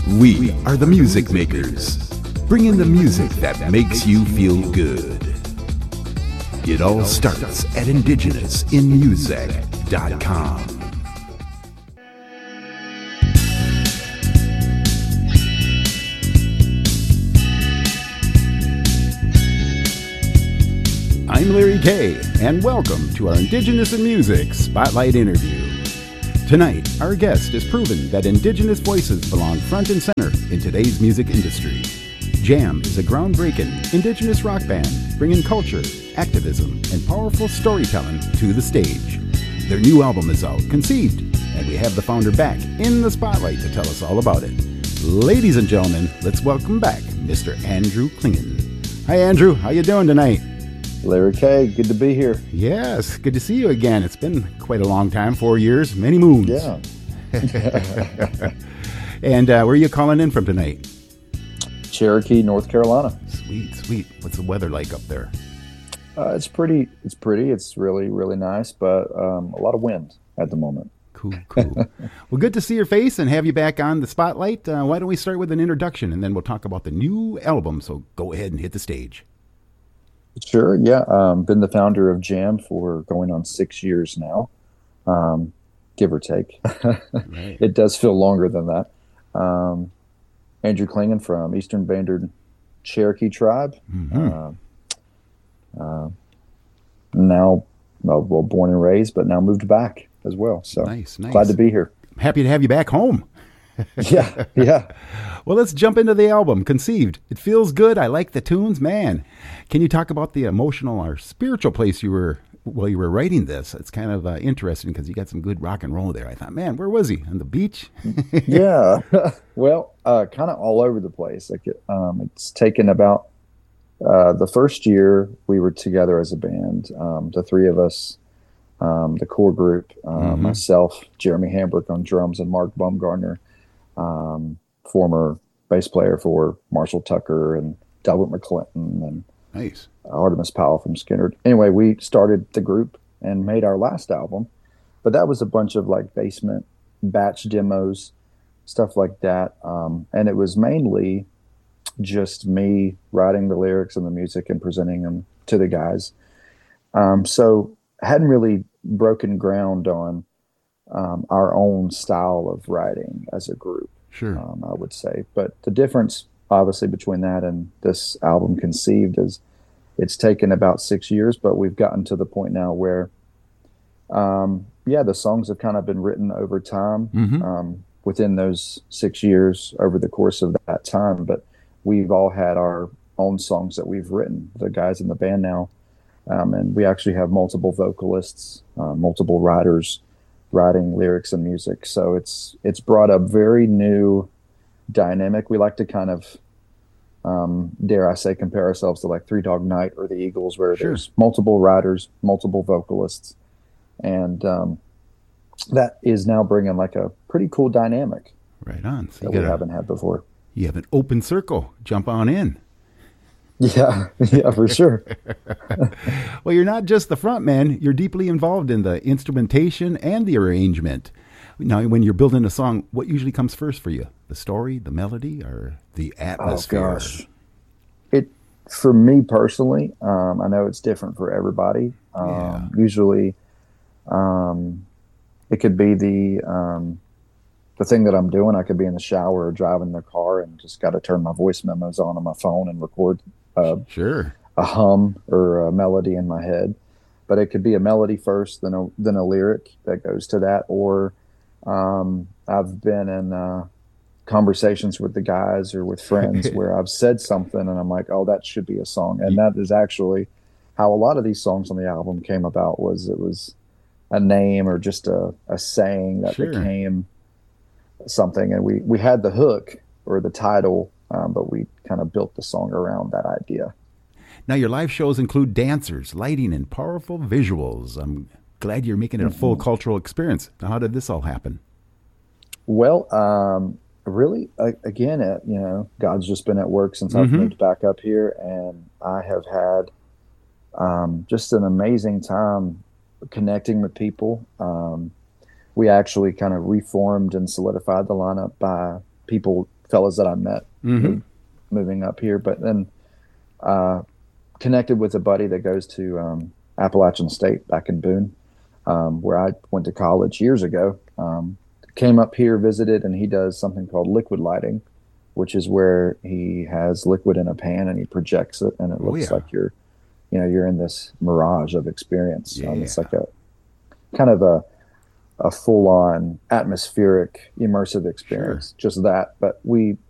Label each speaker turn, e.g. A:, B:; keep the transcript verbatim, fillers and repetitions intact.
A: We are the Music Makers, bringing the music that makes you feel good. It all starts at indigenous in music dot com. I'm Larry Kay, and welcome to our Indigenous in Music Spotlight interview. Tonight, our guest has proven that Indigenous voices belong front and center in today's music industry. Jam is a groundbreaking Indigenous rock band bringing culture, activism, and powerful storytelling to the stage. Their new album is out, Conceived, and we have the founder back in the spotlight to tell us all about it. Ladies and gentlemen, let's welcome back Mister Andrew Klingen. Hi, Andrew. How you doing tonight?
B: Larry Kay, good to be here.
A: Yes, good to see you again. It's been quite a long time, four years, many moons.
B: Yeah.
A: And uh, where are you calling in from tonight?
B: Cherokee, North Carolina.
A: Sweet, sweet. What's the weather like up there?
B: Uh, it's pretty. It's pretty. It's really, really nice, but um, a lot of wind at the moment.
A: Cool, cool. Well, good to see your face and have you back on the spotlight. Uh, why don't we start with an introduction, and then we'll talk about the new album. So go ahead and hit the stage.
B: Sure, yeah. Um, been the founder of Jam for going on six years now, um, give or take. Right. It does feel longer than that. Um, Andrew Klingen from Eastern Banded Cherokee Tribe. Mm-hmm. Uh, uh, now, well, well, born and raised, but now moved back as well. So
A: nice, nice.
B: Glad to be here.
A: Happy to have you back home.
B: yeah, yeah.
A: Well, let's jump into the album, Conceived. It feels good. I like the tunes, man. Can you talk about the emotional or spiritual place you were while you were writing this? It's kind of uh, interesting because you got some good rock and roll there. I thought, man, where was he? On the beach?
B: Yeah. Well, uh, kind of all over the place. Like, it, um, it's taken about uh, the first year we were together as a band, um, the three of us. Um, the core group, uh, mm-hmm. myself, Jeremy Hambrick on drums, and Mark Baumgartner, um, former bass player for Marshall Tucker and Delbert McClinton and
A: nice.
B: Artemis Powell from Skinner. Anyway, we started the group and made our last album, but that was a bunch of like basement batch demos, stuff like that. Um, and it was mainly just me writing the lyrics and the music and presenting them to the guys. Um, so hadn't really broken ground on um, our own style of writing as a group.
A: Sure.
B: Um, I would say. But the difference, obviously, between that and this album Conceived is it's taken about six years, but we've gotten to the point now where, um, yeah, the songs have kind of been written over time, mm-hmm. um, within those six years over the course of that time. But we've all had our own songs that we've written, the guys in the band now. Um, and we actually have multiple vocalists, uh, multiple writers writing lyrics and music. So it's it's brought a very new dynamic. We like to kind of, um, dare I say, compare ourselves to like Three Dog Night or the Eagles, where sure. there's multiple writers, multiple vocalists. And um, that is now bringing like a pretty cool dynamic.
A: Right on. So
B: that we haven't had before.
A: You have an open circle. Jump on in.
B: Yeah, yeah, for sure.
A: Well, you're not just the front man. You're deeply involved in the instrumentation and the arrangement. Now, when you're building a song, what usually comes first for you? The story, the melody, or the atmosphere?
B: Oh, gosh. It, for me personally, um, I know it's different for everybody. Um, yeah. Usually, um, it could be the um, the thing that I'm doing. I could be in the shower or driving the car and just got to turn my voice memos on on my phone and record Uh,
A: sure.
B: a hum or a melody in my head, but it could be a melody first, then a then a lyric that goes to that. Or um, I've been in uh, conversations with the guys or with friends where I've said something and I'm like, oh, that should be a song. And that is actually how a lot of these songs on the album came about. Was it was a name or just a, a saying that sure. became something, and we we had the hook or the title. Um, but we kind of built the song around that idea.
A: Now, your live shows include dancers, lighting, and powerful visuals. I'm glad you're making it a full mm-hmm. cultural experience. Now, how did this all happen?
B: Well, um, really, uh, again, uh, you know, God's just been at work since mm-hmm. I've moved back up here, and I have had um, just an amazing time connecting with people. Um, we actually kind of reformed and solidified the lineup by people fellas that I met
A: Mm-hmm.
B: move, moving up here. But then uh, connected with a buddy that goes to um, Appalachian State back in Boone, um, where I went to college years ago. Um, came up here, visited, and he does something called liquid lighting, which is where he has liquid in a pan and he projects it, and it
A: Oh,
B: looks
A: yeah.
B: like you're, you know, you're in this mirage of experience.
A: Yeah.
B: Um, it's like a kind of a a full on atmospheric immersive experience,
A: Sure.
B: just that. But we